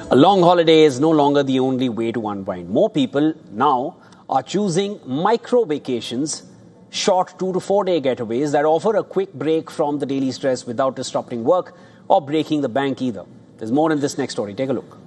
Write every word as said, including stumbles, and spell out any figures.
A long holiday is no longer the only way to unwind. More people now are choosing micro vacations, short two to four day getaways that offer a quick break from the daily stress without disrupting work or breaking the bank either. There's more in this next story. Take a look.